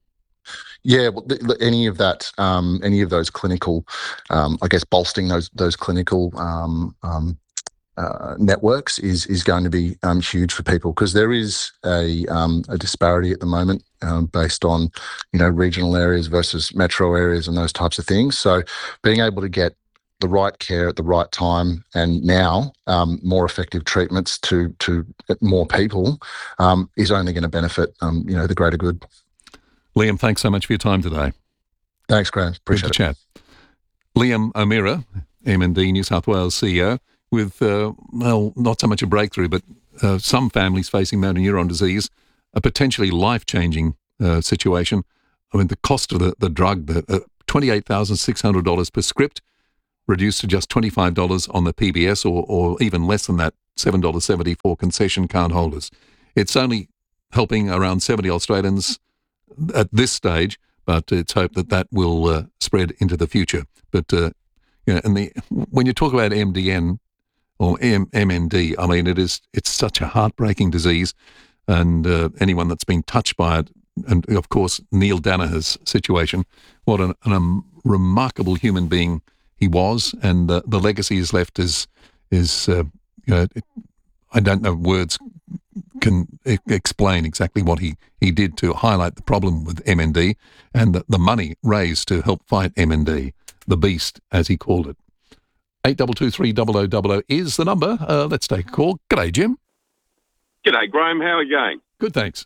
Yeah, well, th- any of that, um, any of those clinical, um, I guess, bolstering those those clinical um, um, uh, networks is is going to be um, huge for people because there is a um, a disparity at the moment um, based on you know regional areas versus metro areas and those types of things. So being able to get the right care at the right time, and now um, more effective treatments to to more people um, is only going to benefit um, you know the greater good. Liam, thanks so much for your time today. Thanks, Graham. Appreciate Good to it. chat. Liam O'Meara, M and D New South Wales C E O, with uh, well, not so much a breakthrough, but uh, some families facing motor neuron disease, a potentially life-changing uh, situation. I mean, the cost of the, the drug, the uh, twenty-eight thousand six hundred dollars per script, reduced to just twenty-five dollars on the P B S, or, or even less than that, seven dollars seventy for concession card holders. It's only helping around seventy Australians at this stage, but it's hoped that that will uh, spread into the future. But uh, you know, and the when you talk about M D N or M- MND, I mean, it is it's such a heartbreaking disease, and uh, anyone that's been touched by it, and of course Neil Danaher's situation, what an, an um, remarkable human being he was, and the, the legacy he's left is is uh, you know, it, I don't know words can e- explain exactly what he, he did to highlight the problem with M N D and the, the money raised to help fight M N D, the beast as he called it. eight two two three zero zero zero zero is the number. Uh, let's take a call. G'day, Jim. G'day, Graham. How are you going? Good, thanks.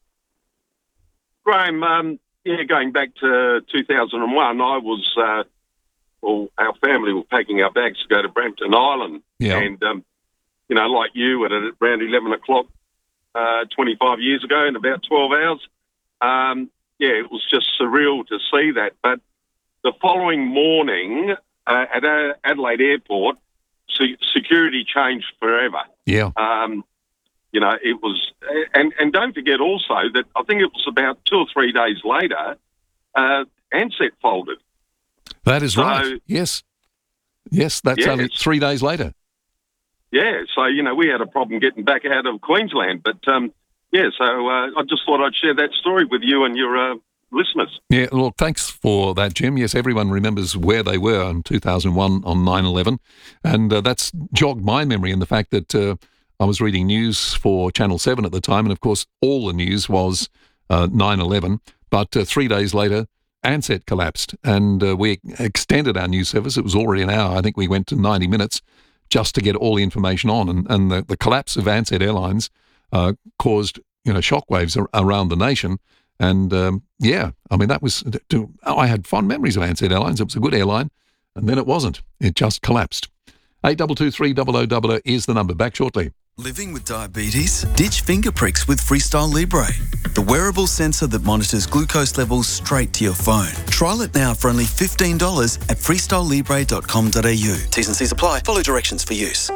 Graham, um, yeah, going back to two thousand one, I was, uh, well, our family were packing our bags to go to Brampton Island. Yeah. And, um, you know, like you, at around eleven o'clock, uh, twenty-five years ago, in about twelve hours, um, yeah, it was just surreal to see that. But the following morning uh, at uh, Adelaide Airport, se- security changed forever. Yeah. Um, you know, it was, and, and don't forget also that I think it was about two or three days later, uh, Ansett folded. That is So- right. Yes. Yes, that's Yes. only three days later. Yeah, so, you know, we had a problem getting back out of Queensland. But, um, yeah, so uh, I just thought I'd share that story with you and your uh, listeners. Yeah, well, thanks for that, Jim. Yes, everyone remembers where they were in two thousand one on nine eleven, and uh, that's jogged my memory in the fact that uh, I was reading news for Channel seven at the time, and of course all the news was uh, nine eleven, but uh, three days later Ansett collapsed, and uh, we extended our news service. It was already an hour. I think we went to ninety minutes just to get all the information on, and, and the, the collapse of Ansett Airlines uh, caused, you know, shockwaves ar- around the nation. And um, yeah, I mean, that was, to, I had fond memories of Ansett Airlines. It was a good airline, and then it wasn't. It just collapsed. eight two two three zero zero zero zero is the number. Back shortly. Living with diabetes? Ditch finger pricks with Freestyle Libre, the wearable sensor that monitors glucose levels straight to your phone. Trial it now for only fifteen dollars at freestyle libre dot com dot a u. T's and C's apply. Follow directions for use.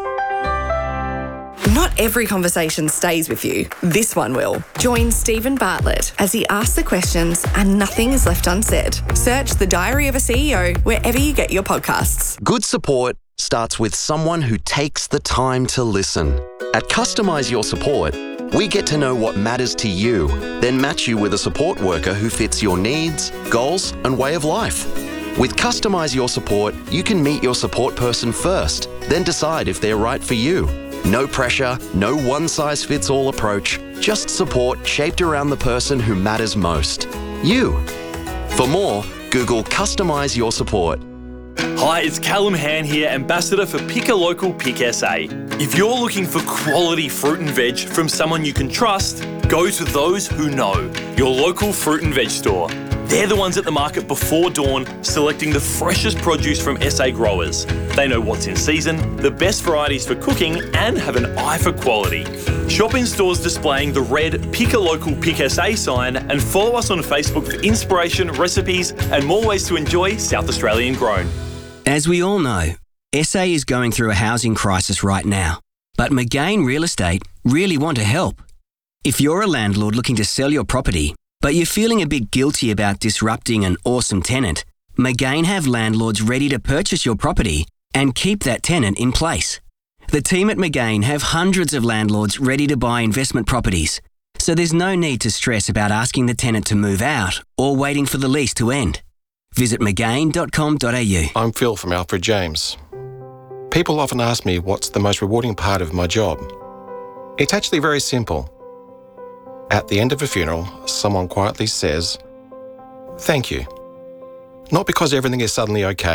Not every conversation stays with you. This one will. Join Stephen Bartlett as he asks the questions and nothing is left unsaid. Search The Diary of a C E O wherever you get your podcasts. Good support starts with someone who takes the time to listen. At Customise Your Support, we get to know what matters to you, then match you with a support worker who fits your needs, goals, and way of life. With Customise Your Support, you can meet your support person first, then decide if they're right for you. No pressure, no one-size-fits-all approach, just support shaped around the person who matters most. You. For more, Google Customise Your Support. Hi, it's Callum Han here, Ambassador for Pick a Local Pick S A. If you're looking for quality fruit and veg from someone you can trust, go to Those Who Know, your local fruit and veg store. They're the ones at the market before dawn, selecting the freshest produce from S A growers. They know what's in season, the best varieties for cooking, and have an eye for quality. Shop in stores displaying the red Pick a Local Pick S A sign, and follow us on Facebook for inspiration, recipes, and more ways to enjoy South Australian grown. As we all know, S A is going through a housing crisis right now, but McGain Real Estate really want to help. If you're a landlord looking to sell your property, but you're feeling a bit guilty about disrupting an awesome tenant, McGain have landlords ready to purchase your property and keep that tenant in place. The team at McGain have hundreds of landlords ready to buy investment properties, so there's no need to stress about asking the tenant to move out or waiting for the lease to end. Visit mcgain dot com dot a u. I'm Phil from Alfred James. People often ask me what's the most rewarding part of my job. It's actually very simple. At the end of a funeral, someone quietly says, "Thank you." Not because everything is suddenly okay,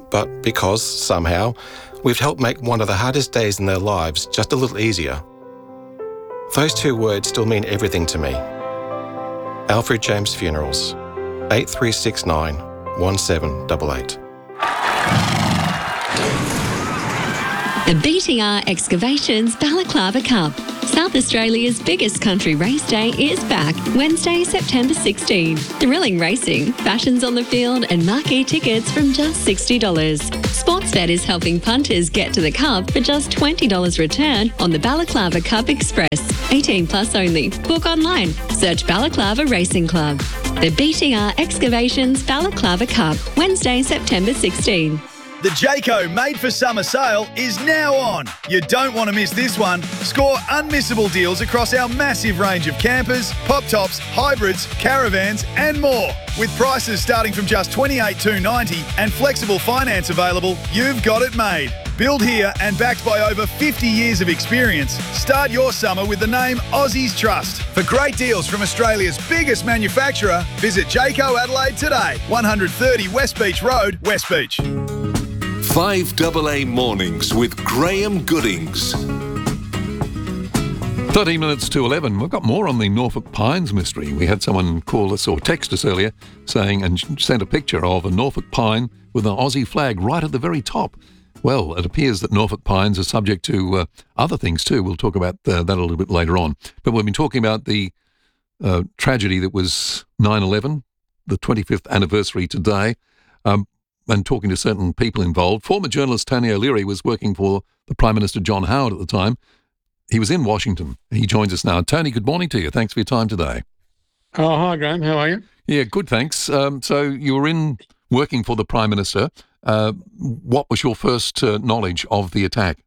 but because, somehow, we've helped make one of the hardest days in their lives just a little easier. Those two words still mean everything to me. Alfred James Funerals, eight three six nine, one seven eight eight. The B T R Excavations Balaclava Cup. South Australia's biggest country race day is back Wednesday, September sixteenth. Thrilling racing, fashions on the field and marquee tickets from just sixty dollars. Sportsbet is helping punters get to the Cup for just twenty dollars return on the Balaclava Cup Express. eighteen plus only. Book online. Search Balaclava Racing Club. The B T R Excavations Balaclava Cup, Wednesday, September sixteenth. The Jayco Made for Summer sale is now on. You don't want to miss this one. Score unmissable deals across our massive range of campers, pop tops, hybrids, caravans and more. With prices starting from just twenty-eight thousand two hundred ninety dollars and flexible finance available, you've got it made. Built here and backed by over fifty years of experience, start your summer with the name Aussies Trust. For great deals from Australia's biggest manufacturer, visit Jayco Adelaide today, one thirty West Beach Road, West Beach. five double A Mornings with Graham Goodings. thirteen minutes to eleven. We've got more on the Norfolk Pines mystery. We had someone call us or text us earlier saying and sent a picture of a Norfolk pine with an Aussie flag right at the very top. Well, it appears that Norfolk pines are subject to uh, other things too. We'll talk about uh, that a little bit later on. But we've been talking about the uh, tragedy that was nine eleven, the twenty-fifth anniversary today. Um, and talking to certain people involved. Former journalist Tony O'Leary was working for the Prime Minister John Howard at the time. He was in Washington. He joins us now. Tony, good morning to you. Thanks for your time today. Oh, hi, Graham. How are you? Yeah, good, thanks. Um, so you were in working for the Prime Minister. Uh, what was your first uh, knowledge of the attack?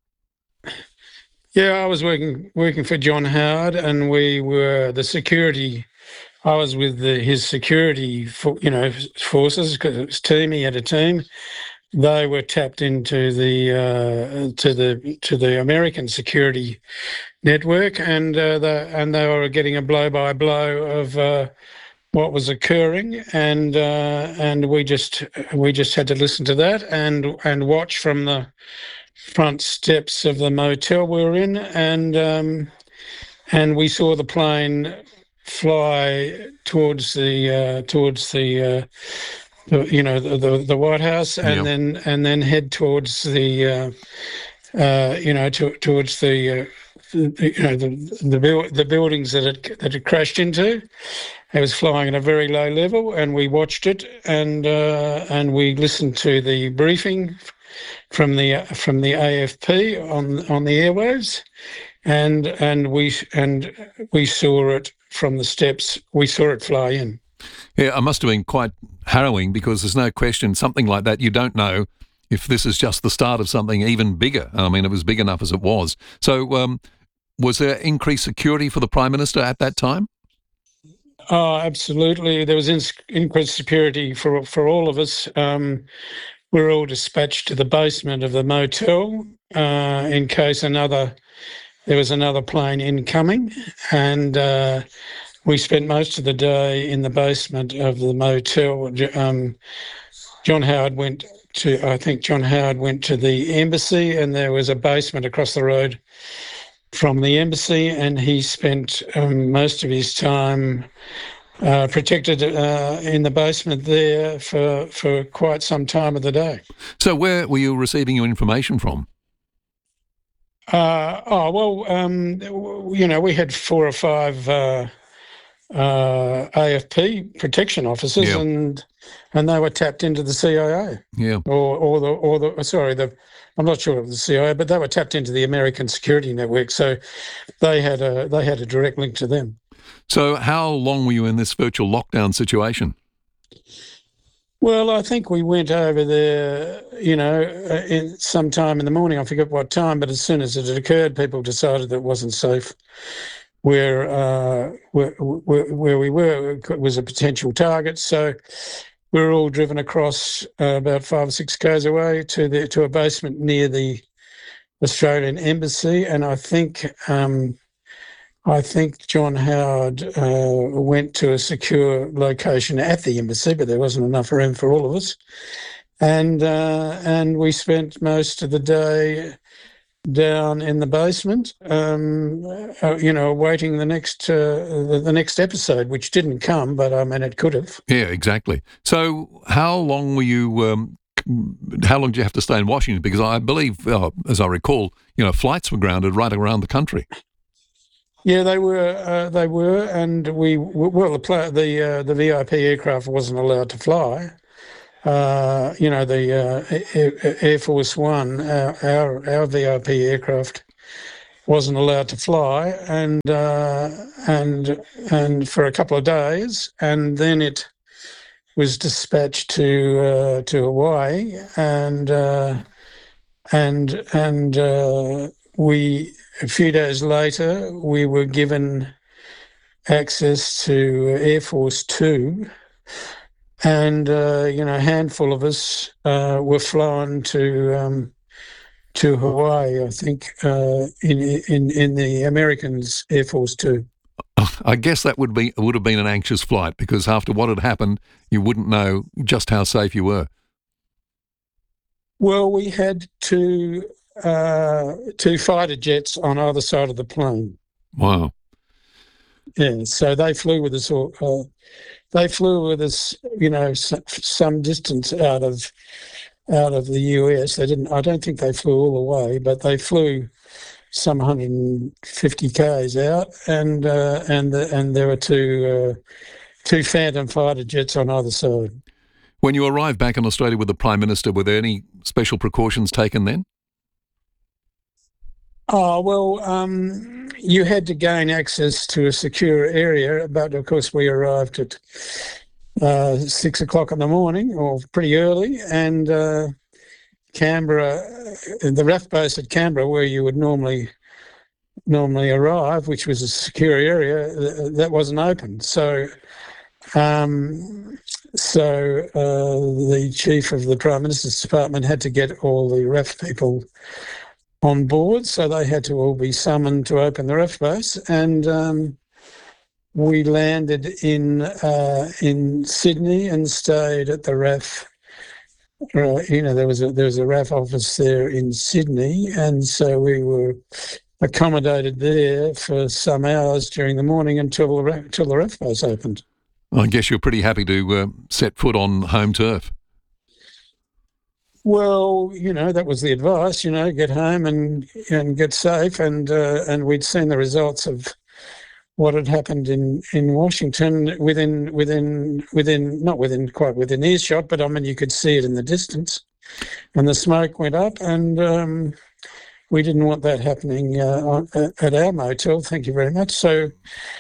Yeah, I was working working for John Howard, and we were the security. I was with the, his security, for, you know, forces because it was team. He had a team. They were tapped into the uh, to the to the American security network, and uh, the, and they were getting a blow by blow of uh, what was occurring, and uh, and we just we just had to listen to that and and watch from the front steps of the motel we were in, and um, and we saw the plane fly towards the uh, towards the, uh, the you know the, the the White House, and Yeah. then and then head towards the uh, uh, you know to, towards the, uh, the you know the the, buil- the buildings that it that it crashed into. It was flying at a very low level, and we watched it, and uh, and we listened to the briefing from the from the A F P on on the airwaves, and and we and we saw it from the steps. We saw it fly in. Yeah, it must have been quite harrowing because there's no question something like that, you don't know if this is just the start of something even bigger. I mean, it was big enough as it was. So um, was there increased security for the Prime Minister at that time? Oh, absolutely. There was in- increased security for for all of us. Um, we were all dispatched to the basement of the motel uh, in case another there was another plane incoming, and uh, we spent most of the day in the basement of the motel. Um, John Howard went to, I think John Howard went to the embassy, and there was a basement across the road from the embassy, and he spent um, most of his time uh, protected uh, in the basement there for, for quite some time of the day. So where were you receiving your information from? Uh, oh, well, um, w- you know, we had four or five uh, uh, A F P protection officers, Yeah. and and they were tapped into the C I A. Yeah. Or or the or the sorry, the I'm not sure of the C I A, but they were tapped into the American security network, so they had a they had a direct link to them. So how long were you in this virtual lockdown situation? Well, I think we went over there, you know, uh, in sometime in the morning. I forget what time, but as soon as it had occurred, people decided that it wasn't safe. Where uh, where, where, where we were was a potential target, so we were all driven across uh, about five or six k's away to the to a basement near the Australian Embassy, and I think um, I think John Howard uh, went to a secure location at the embassy, but there wasn't enough room for all of us. and uh, and we spent most of the day down in the basement, um, uh, you know, awaiting the next uh, the, the next episode, which didn't come, but I mean, it could have. Yeah, exactly. So how long were you, um, how long did you have to stay in Washington? Because I believe, uh, as I recall, you know, flights were grounded right around the country. Yeah, they were. Uh, they were, and we well, the pla- the uh, the V I P aircraft wasn't allowed to fly. Uh, you know, the uh, Air, Air Force One, our, our our V I P aircraft, wasn't allowed to fly, and uh, and and for a couple of days, and then it was dispatched to uh, to Hawaii, and uh, and and uh, we a few days later we were given access to Air Force Two. And, uh, you know, a handful of us uh, were flown to um, to Hawaii, I think, uh, in, in in the Americans' Air Force Two. I guess that would be would have been an anxious flight, because after what had happened, you wouldn't know just how safe you were. Well, we had two, uh, two fighter jets on either side of the plane. Wow. Yeah, so they flew with us all. Uh, They flew with us, you know, some distance out of out of the U S. They didn't. I don't think they flew all the way, but they flew some one hundred fifty k's out, and uh, and the, and there were two uh, two Phantom fighter jets on either side. When you arrived back in Australia with the Prime Minister, were there any special precautions taken then? Oh, well, um, you had to gain access to a secure area, but of course we arrived at uh, six o'clock in the morning, or pretty early, and uh, Canberra, the R A F base at Canberra, where you would normally normally arrive, which was a secure area, that wasn't open. So, um, so uh, the chief of the Prime Minister's Department had to get all the R A F people on board, so they had to all be summoned to open the R A F base, and um, we landed in uh, in Sydney and stayed at the R A F. Uh, you know, there was a there was a R A F office there in Sydney, and so we were accommodated there for some hours during the morning until the until the R A F base opened. I guess you're pretty happy to uh, set foot on home turf. Well, you know, that was the advice, you know, get home and and get safe. And uh, and we'd seen the results of what had happened in, in Washington within, within, within, not within, quite within earshot, but I mean, you could see it in the distance. And the smoke went up, and um, we didn't want that happening uh, at our motel, thank you very much. So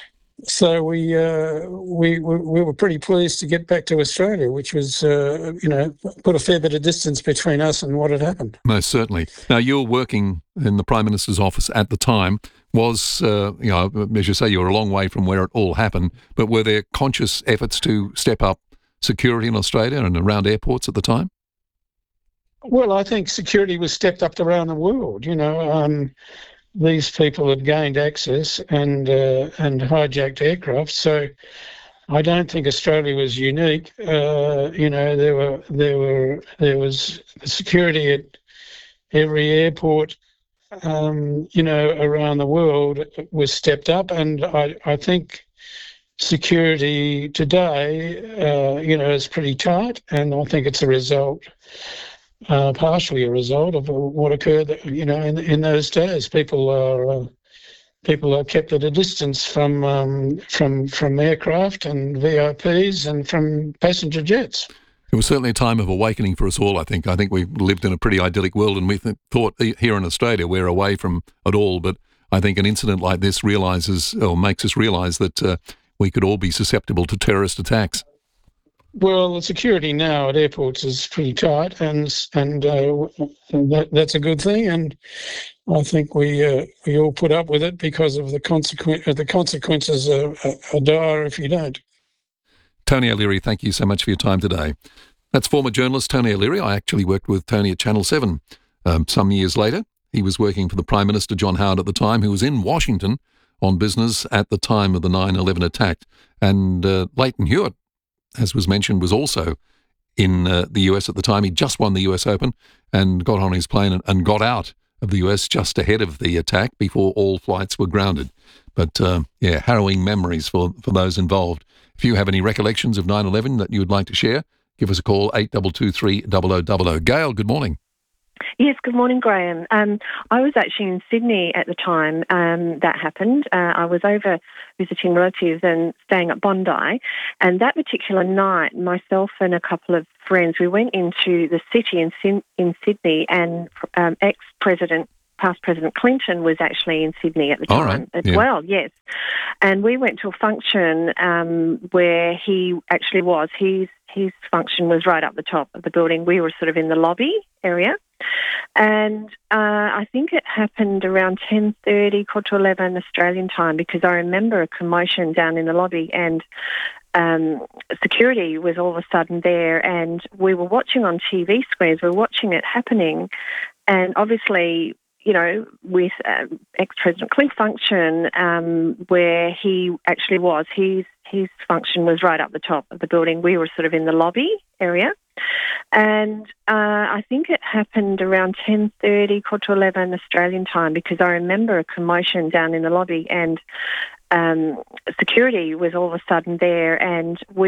So we, uh, we we were pretty pleased to get back to Australia, which was, uh, you know, put a fair bit of distance between us and what had happened. Most certainly. Now, you were working in the Prime Minister's office at the time. Was, uh, you know, as you say, you were a long way from where it all happened, but were there conscious efforts to step up security in Australia and around airports at the time? Well, I think security was stepped up around the world, you know. Um, These people had gained access and uh, and hijacked aircraft, so I don't think Australia was unique. Uh, you know, there were there were there was security at every airport. Um, you know, around the world was stepped up, and I I think security today, uh, you know, is pretty tight, and I think it's a result. Uh, partially a result of what occurred, you know, in in those days. People are uh, people are kept at a distance from um, from from aircraft and V I Ps and from passenger jets. It was certainly a time of awakening for us all, I think. I think we lived in a pretty idyllic world, and we th- thought here in Australia we're away from it all. But I think an incident like this realises or makes us realise that uh, we could all be susceptible to terrorist attacks. Well, the security now at airports is pretty tight, and and uh, that, that's a good thing. And I think we uh, we all put up with it because of the consequence. The consequences are, are dire if you don't. Tony O'Leary, thank you so much for your time today. That's former journalist Tony O'Leary. I actually worked with Tony at Channel seven um, some years later. He was working for the Prime Minister, John Howard, at the time, who was in Washington on business at the time of the nine eleven attack. And uh, Leighton Hewitt, as was mentioned, was also in uh, the U S at the time. He just won the U S Open and got on his plane and, and got out of the U S just ahead of the attack before all flights were grounded. But, uh, yeah, harrowing memories for, for those involved. If you have any recollections of nine eleven that you would like to share, give us a call, eight two two three, zero zero zero zero. Gail, good morning. Yes, good morning, Graham. Um, I was actually in Sydney at the time um, that happened. Uh, I was over visiting relatives and staying at Bondi. And that particular night, myself and a couple of friends, we went into the city in, Sin- in Sydney, and um, ex-president, past President Clinton was actually in Sydney at the All time right, as yeah. well, yes. And we went to a function um, where he actually was. His, his function was right up the top of the building. We were sort of in the lobby area. And uh, I think it happened around ten thirty, quarter to eleven Australian time, because I remember a commotion down in the lobby, and um, security was all of a sudden there, and we were watching on T V screens, we were watching it happening, and obviously, you know, with um, ex-President Clinton function um, where he actually was, his, his function was right up the top of the building. We were sort of in the lobby area. And uh, I think it happened around ten thirty, quarter to eleven Australian time, because I remember a commotion down in the lobby, and um, security was all of a sudden there, and we